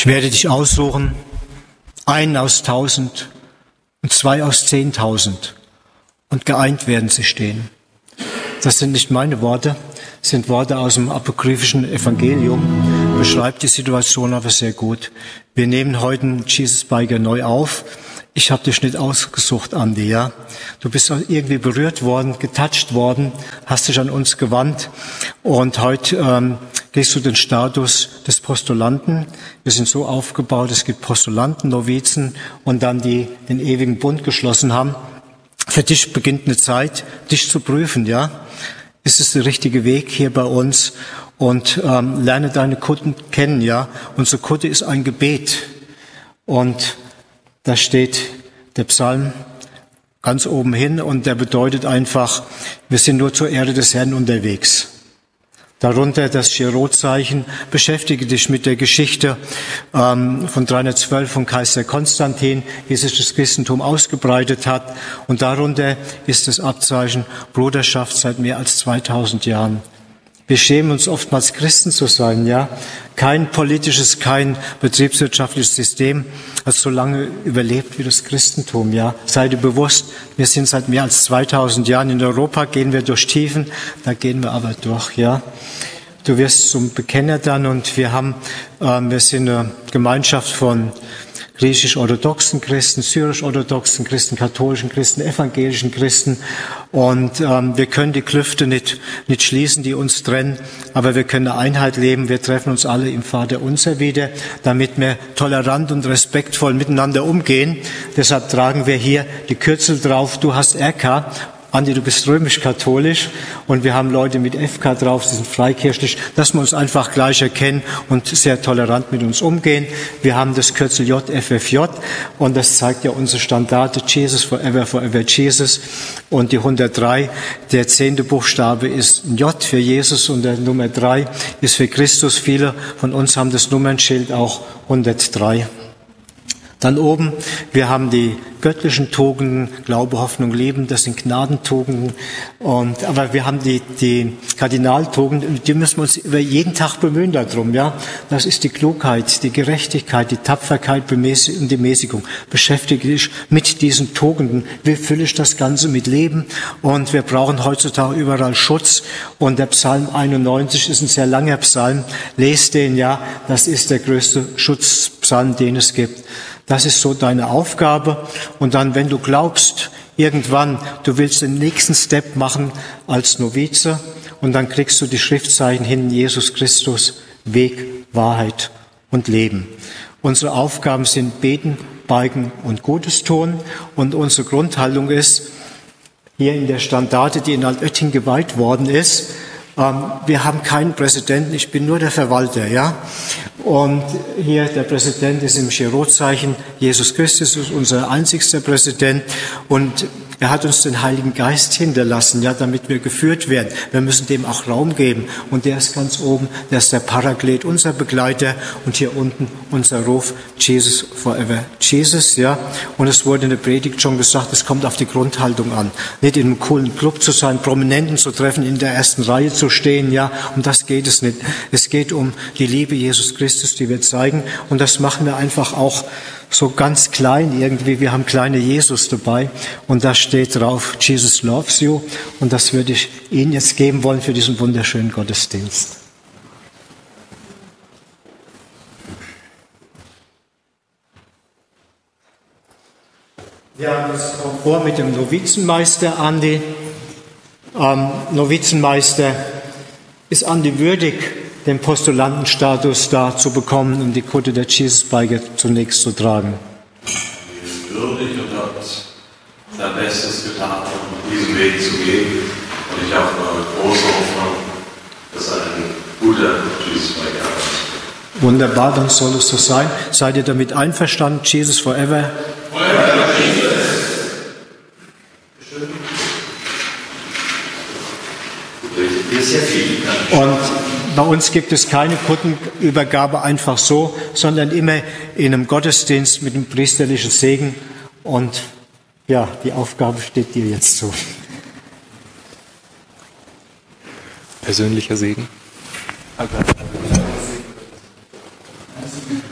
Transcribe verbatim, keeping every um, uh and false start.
Ich werde dich aussuchen, einen aus tausend und zwei aus zehntausend, und geeint werden sie stehen. Das sind nicht meine Worte, das sind Worte aus dem apokryphischen Evangelium, beschreibt die Situation aber sehr gut. Wir nehmen heute Jesus Biker neu auf. Ich habe dich nicht ausgesucht, Andi, ja. Du bist irgendwie berührt worden, getoucht worden, hast dich an uns gewandt, und heute ähm, gehst du den Status des Postulanten. Wir sind so aufgebaut, es gibt Postulanten, Novizen und dann die den ewigen Bund geschlossen haben. Für dich beginnt eine Zeit, dich zu prüfen, ja. Ist es der richtige Weg hier bei uns? Und ähm, lerne deine Kutten kennen, ja. Unsere Kutte ist ein Gebet. Und da steht der Psalm ganz oben hin, und der bedeutet einfach, wir sind nur zur Ehre des Herrn unterwegs. Darunter das Chirot-Zeichen, beschäftige dich mit der Geschichte ähm, von dreihundertzwölf von Kaiser Konstantin, wie sich das Christentum ausgebreitet hat. Und darunter ist das Abzeichen Bruderschaft seit mehr als zweitausend Jahren. Wir schämen uns oftmals, Christen zu sein, ja. Kein politisches, kein betriebswirtschaftliches System hat so lange überlebt wie das Christentum, ja. Sei dir bewusst, wir sind seit mehr als zweitausend Jahren in Europa, gehen wir durch Tiefen, da gehen wir aber durch, ja. Du wirst zum Bekenner dann, und wir haben, äh, wir sind eine Gemeinschaft von griechisch-orthodoxen Christen, syrisch-orthodoxen Christen, katholischen Christen, evangelischen Christen. Und ähm, wir können die Klüfte nicht, nicht schließen, die uns trennen, aber wir können eine Einheit leben. Wir treffen uns alle im Vaterunser wieder, damit wir tolerant und respektvoll miteinander umgehen. Deshalb tragen wir hier die Kürzel drauf. Du hast R K. Andi, du bist römisch-katholisch, und wir haben Leute mit F K drauf, die sind freikirchlich, dass wir uns einfach gleich erkennen und sehr tolerant mit uns umgehen. Wir haben das Kürzel J F F J, und das zeigt ja unsere Standarte, Jesus Forever, Forever Jesus. Und die hundertdrei, der zehnte Buchstabe ist ein J für Jesus, und der Nummer drei ist für Christus. Viele von uns haben das Nummernschild auch hundertdrei. Dann oben, wir haben die göttlichen Tugenden, Glaube, Hoffnung, Lieben, das sind Gnadentugenden. Und, aber wir haben die, die Kardinaltugenden, die müssen wir uns über jeden Tag bemühen darum, ja. Das ist die Klugheit, die Gerechtigkeit, die Tapferkeit und die Mäßigung. Beschäftige dich mit diesen Tugenden. Wie fülle ich das Ganze mit Leben? Und wir brauchen heutzutage überall Schutz. Und der Psalm einundneunzig ist ein sehr langer Psalm. Lest den, ja. Das ist der größte Schutzpsalm, den es gibt. Das ist so deine Aufgabe. Und dann, wenn du glaubst, irgendwann, du willst den nächsten Step machen als Novize, und dann kriegst du die Schriftzeichen hin, Jesus Christus, Weg, Wahrheit und Leben. Unsere Aufgaben sind Beten, Beigen und Gutes tun. Und unsere Grundhaltung ist, hier in der Standarte, die in Altötting geweiht worden ist, ähm, wir haben keinen Präsidenten, ich bin nur der Verwalter, ja. Und hier der Präsident ist im Chirot-Zeichen. Jesus Christus ist unser einzigster Präsident, und er hat uns den Heiligen Geist hinterlassen, ja, damit wir geführt werden. Wir müssen dem auch Raum geben, und der ist ganz oben, der ist der Paraklet, unser Begleiter, und hier unten unser Ruf, Jesus Forever Jesus, ja. Und es wurde in der Predigt schon gesagt, es kommt auf die Grundhaltung an. Nicht in einem coolen Club zu sein, Prominenten zu treffen, in der ersten Reihe zu stehen, ja. Um das geht es nicht. Es geht um die Liebe Jesus Christus, die wir zeigen, und das machen wir einfach auch so ganz klein irgendwie. Wir haben kleine Jesus dabei, und da steht drauf, Jesus loves you, und das würde ich Ihnen jetzt geben wollen für diesen wunderschönen Gottesdienst. Wir haben jetzt vor mit dem Novizenmeister Andi. Ähm, Novizenmeister ist Andi würdig, den Postulantenstatus da zu bekommen, um die Kutte der Jesus Biker zunächst zu tragen. Würdig und hat sein Bestes getan, um diesen Weg zu gehen. Und ich habe eine große Hoffnung, dass er ein guter Jesus Biker ist. Wunderbar, dann soll es so sein. Seid ihr damit einverstanden? Jesus Forever. Forever Jesus. Und bei uns gibt es keine Kuttenübergabe einfach so, sondern immer in einem Gottesdienst mit einem priesterlichen Segen. Und ja, die Aufgabe steht dir jetzt zu. Persönlicher Segen.